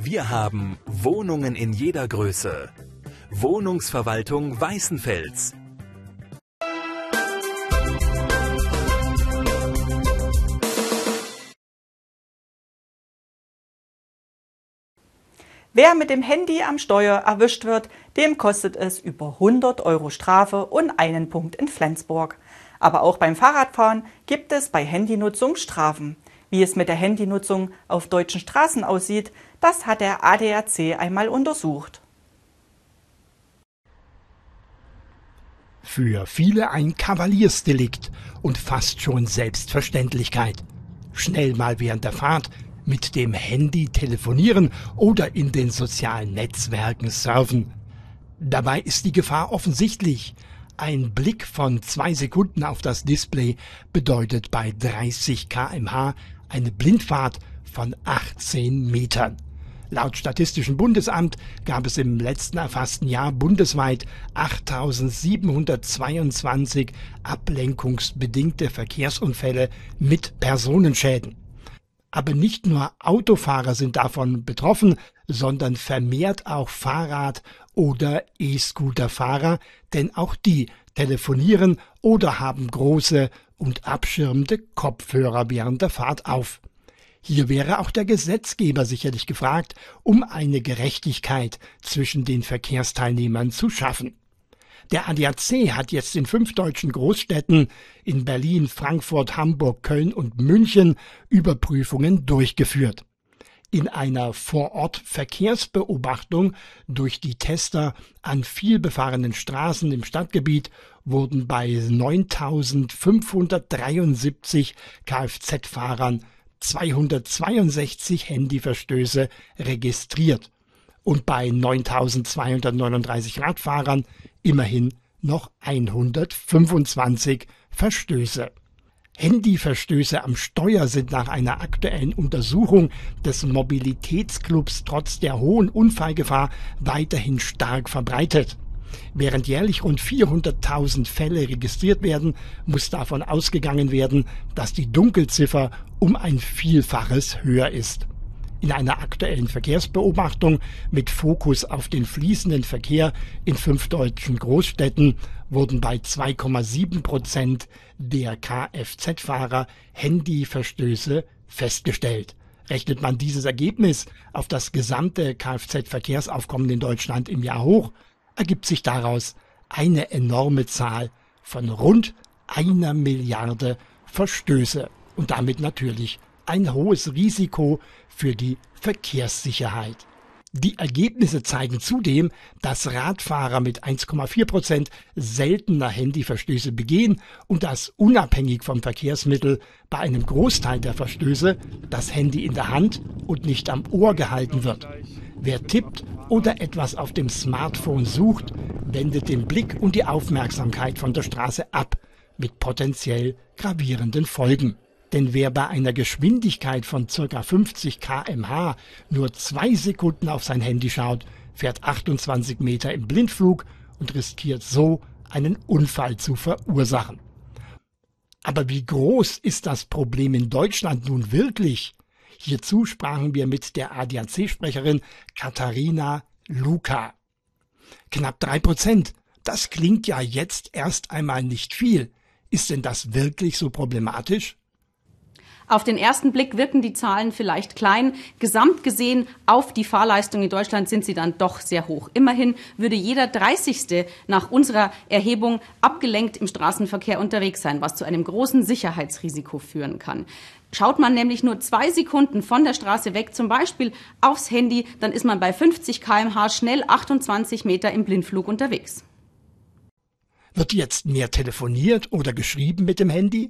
Wir haben Wohnungen in jeder Größe. Wohnungsverwaltung Weißenfels. Wer mit dem Handy am Steuer erwischt wird, dem kostet es über 100 € Strafe und einen Punkt in Flensburg. Aber auch beim Fahrradfahren gibt es bei Handynutzung Strafen. Wie es mit der Handynutzung auf deutschen Straßen aussieht, das hat der ADAC einmal untersucht. Für viele ein Kavaliersdelikt und fast schon Selbstverständlichkeit. Schnell mal während der Fahrt mit dem Handy telefonieren oder in den sozialen Netzwerken surfen. Dabei ist die Gefahr offensichtlich. Ein Blick von 2 Sekunden auf das Display bedeutet bei 30 km/h eine Blindfahrt von 18 Metern. Laut Statistischem Bundesamt gab es im letzten erfassten Jahr bundesweit 8.722 ablenkungsbedingte Verkehrsunfälle mit Personenschäden. Aber nicht nur Autofahrer sind davon betroffen, sondern vermehrt auch Fahrrad- oder E-Scooter-Fahrer, denn auch die telefonieren oder haben große und abschirmende Kopfhörer während der Fahrt auf. Hier wäre auch der Gesetzgeber sicherlich gefragt, um eine Gerechtigkeit zwischen den Verkehrsteilnehmern zu schaffen. Der ADAC hat jetzt in 5 deutschen Großstädten, in Berlin, Frankfurt, Hamburg, Köln und München, Überprüfungen durchgeführt. In einer Vorort-Verkehrsbeobachtung durch die Tester an vielbefahrenen Straßen im Stadtgebiet wurden bei 9.573 Kfz-Fahrern 262 Handyverstöße registriert und bei 9.239 Radfahrern immerhin noch 125 Verstöße. Handyverstöße am Steuer sind nach einer aktuellen Untersuchung des Mobilitätsclubs trotz der hohen Unfallgefahr weiterhin stark verbreitet. Während jährlich rund 400.000 Fälle registriert werden, muss davon ausgegangen werden, dass die Dunkelziffer um ein Vielfaches höher ist. In einer aktuellen Verkehrsbeobachtung mit Fokus auf den fließenden Verkehr in 5 deutschen Großstädten wurden bei 2,7% der Kfz-Fahrer Handyverstöße festgestellt. Rechnet man dieses Ergebnis auf das gesamte Kfz-Verkehrsaufkommen in Deutschland im Jahr hoch, ergibt sich daraus eine enorme Zahl von rund 1 Milliarde Verstöße und damit natürlich ein hohes Risiko für die Verkehrssicherheit. Die Ergebnisse zeigen zudem, dass Radfahrer mit 1,4% seltener Handyverstöße begehen und dass unabhängig vom Verkehrsmittel bei einem Großteil der Verstöße das Handy in der Hand und nicht am Ohr gehalten wird. Wer tippt oder etwas auf dem Smartphone sucht, wendet den Blick und die Aufmerksamkeit von der Straße ab, mit potenziell gravierenden Folgen. Denn wer bei einer Geschwindigkeit von ca. 50 km/h nur 2 Sekunden auf sein Handy schaut, fährt 28 Meter im Blindflug und riskiert so, einen Unfall zu verursachen. Aber wie groß ist das Problem in Deutschland nun wirklich? Hierzu sprachen wir mit der ADAC-Sprecherin Katharina Luka. Knapp 3%. Das klingt ja jetzt erst einmal nicht viel. Ist denn das wirklich so problematisch? Auf den ersten Blick wirken die Zahlen vielleicht klein. Gesamt gesehen auf die Fahrleistung in Deutschland sind sie dann doch sehr hoch. Immerhin würde jeder 30. nach unserer Erhebung abgelenkt im Straßenverkehr unterwegs sein, was zu einem großen Sicherheitsrisiko führen kann. Schaut man nämlich nur 2 Sekunden von der Straße weg, zum Beispiel aufs Handy, dann ist man bei 50 km/h schnell 28 Meter im Blindflug unterwegs. Wird jetzt mehr telefoniert oder geschrieben mit dem Handy?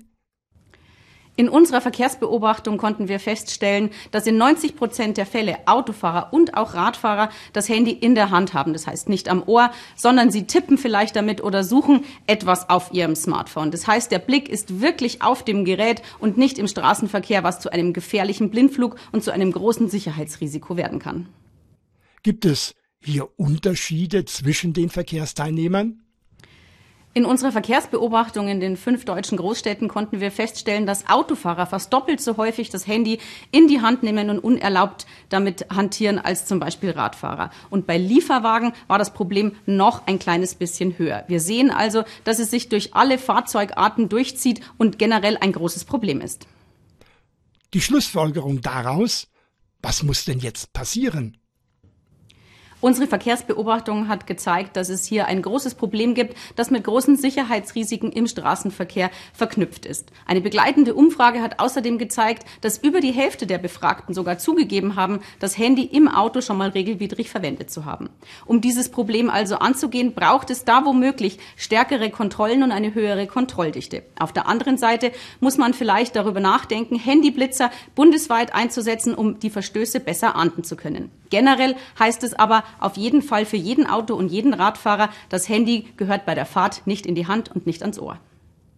In unserer Verkehrsbeobachtung konnten wir feststellen, dass in 90% der Fälle Autofahrer und auch Radfahrer das Handy in der Hand haben. Das heißt nicht am Ohr, sondern sie tippen vielleicht damit oder suchen etwas auf ihrem Smartphone. Das heißt, der Blick ist wirklich auf dem Gerät und nicht im Straßenverkehr, was zu einem gefährlichen Blindflug und zu einem großen Sicherheitsrisiko werden kann. Gibt es hier Unterschiede zwischen den Verkehrsteilnehmern? In unserer Verkehrsbeobachtung in den 5 deutschen Großstädten konnten wir feststellen, dass Autofahrer fast doppelt so häufig das Handy in die Hand nehmen und unerlaubt damit hantieren als zum Beispiel Radfahrer. Und bei Lieferwagen war das Problem noch ein kleines bisschen höher. Wir sehen also, dass es sich durch alle Fahrzeugarten durchzieht und generell ein großes Problem ist. Die Schlussfolgerung daraus: Was muss denn jetzt passieren? Unsere Verkehrsbeobachtung hat gezeigt, dass es hier ein großes Problem gibt, das mit großen Sicherheitsrisiken im Straßenverkehr verknüpft ist. Eine begleitende Umfrage hat außerdem gezeigt, dass über die Hälfte der Befragten sogar zugegeben haben, das Handy im Auto schon mal regelwidrig verwendet zu haben. Um dieses Problem also anzugehen, braucht es da womöglich stärkere Kontrollen und eine höhere Kontrolldichte. Auf der anderen Seite muss man vielleicht darüber nachdenken, Handyblitzer bundesweit einzusetzen, um die Verstöße besser ahnden zu können. Generell heißt es aber auf jeden Fall für jeden Auto und jeden Radfahrer, das Handy gehört bei der Fahrt nicht in die Hand und nicht ans Ohr.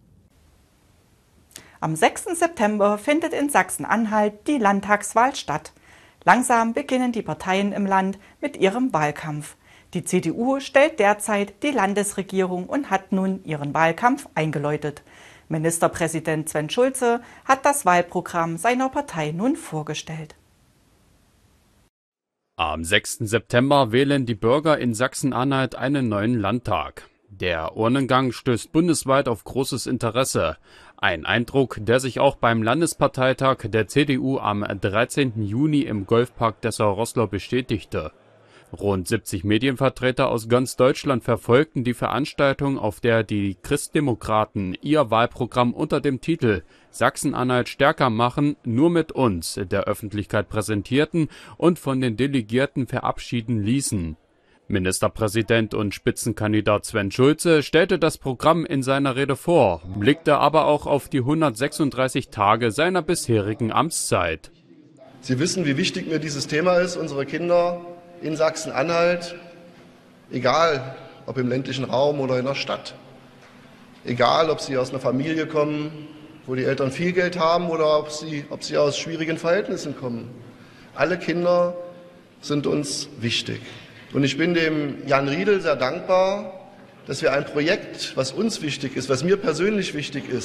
Am 6. September findet in Sachsen-Anhalt die Landtagswahl statt. Langsam beginnen die Parteien im Land mit ihrem Wahlkampf. Die CDU stellt derzeit die Landesregierung und hat nun ihren Wahlkampf eingeläutet. Ministerpräsident Sven Schulze hat das Wahlprogramm seiner Partei nun vorgestellt. Am 6. September wählen die Bürger in Sachsen-Anhalt einen neuen Landtag. Der Urnengang stößt bundesweit auf großes Interesse. Ein Eindruck, der sich auch beim Landesparteitag der CDU am 13. Juni im Golfpark Dessau-Roßlau bestätigte. Rund 70 Medienvertreter aus ganz Deutschland verfolgten die Veranstaltung, auf der die Christdemokraten ihr Wahlprogramm unter dem Titel Sachsen-Anhalt stärker machen, nur mit uns der Öffentlichkeit präsentierten und von den Delegierten verabschieden ließen. Ministerpräsident und Spitzenkandidat Sven Schulze stellte das Programm in seiner Rede vor, blickte aber auch auf die 136 Tage seiner bisherigen Amtszeit. Sie wissen, wie wichtig mir dieses Thema ist, unsere Kinder in Sachsen-Anhalt, egal ob im ländlichen Raum oder in der Stadt, egal ob sie aus einer Familie kommen, wo die Eltern viel Geld haben oder ob sie aus schwierigen Verhältnissen kommen. Alle Kinder sind uns wichtig. Und ich bin dem Jan Riedel sehr dankbar, dass wir ein Projekt, was uns wichtig ist, was mir persönlich wichtig ist,